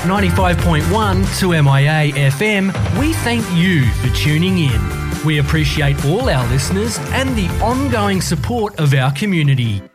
95.1 2MIA FM, we thank you for tuning in. We appreciate all our listeners and the ongoing support of our community.